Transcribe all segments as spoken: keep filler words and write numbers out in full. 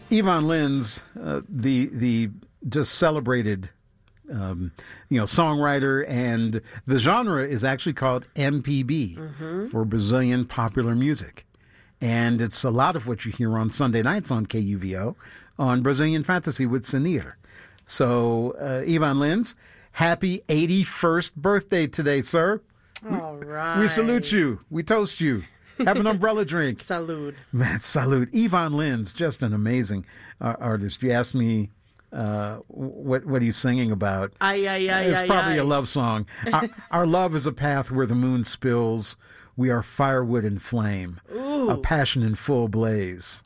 Yvonne Lins, uh, the the just celebrated, um, you know, songwriter, and the genre is actually called M P B mm-hmm. for Brazilian popular music, and it's a lot of what you hear on Sunday nights on K U V O on Brazilian Fantasy with Sinir. So, uh, Yvonne Lins, happy eighty-first birthday today, sir. All we, right. We salute you. We toast you. Have an umbrella drink. Salute. Man, salute. Yvonne Lins, just an amazing uh, artist. You asked me uh, what what he's singing about. Ay, ay, ay, it's ay, probably ay. a love song. our, our love is a path where the moon spills. We are firewood and flame. Ooh. A passion in full blaze.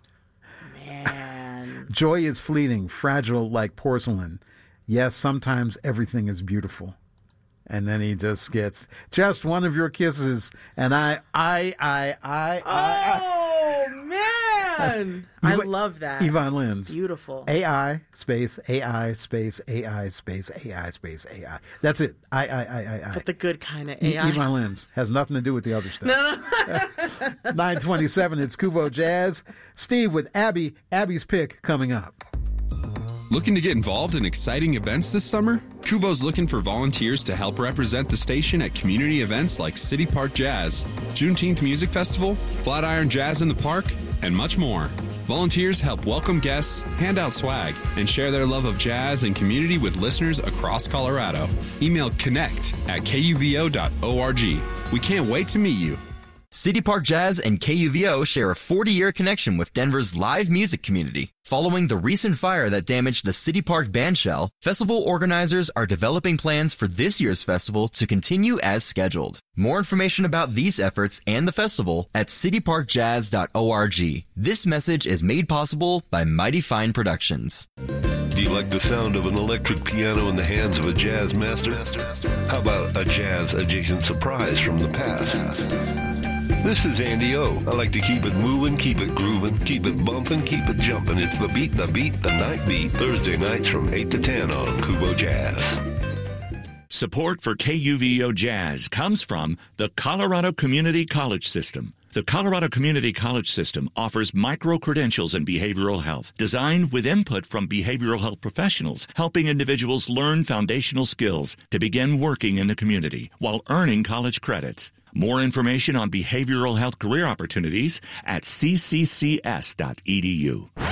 Man. Joy is fleeting, fragile like porcelain. Yes, sometimes everything is beautiful. And then he just gets just one of your kisses, and I, I, I, I, oh, I, I, man! I love that. Yvonne Lins. Beautiful. A I space A I space A I space A I space A I. That's it. I, I, I, I, I. But the good kind of A I. Yvonne Lins has nothing to do with the other stuff. No, no. nine twenty-seven, it's Kuvo Jazz. Steve with Abby. Abby's pick coming up. Looking to get involved in exciting events this summer? Kuvo's looking for volunteers to help represent the station at community events like City Park Jazz, Juneteenth Music Festival, Flatiron Jazz in the Park, and much more. Volunteers help welcome guests, hand out swag, and share their love of jazz and community with listeners across Colorado. Email connect at K U V O dot org. We can't wait to meet you. City Park Jazz and K U V O share a forty-year connection with Denver's live music community. Following the recent fire that damaged the City Park bandshell, festival organizers are developing plans for this year's festival to continue as scheduled. More information about these efforts and the festival at city park jazz dot org. This message is made possible by Mighty Fine Productions. Do you like the sound of an electric piano in the hands of a jazz master? How about a jazz-adjacent surprise from the past? This is Andy O. I like to keep it moving, keep it grooving, keep it bumping, keep it jumping. It's the beat, the beat, the night beat. Thursday nights from eight to ten on Kuvo Jazz. Support for K U V O Jazz comes from the Colorado Community College System. The Colorado Community College System offers micro-credentials in behavioral health, designed with input from behavioral health professionals, helping individuals learn foundational skills to begin working in the community while earning college credits. More information on behavioral health career opportunities at c c c s dot e d u.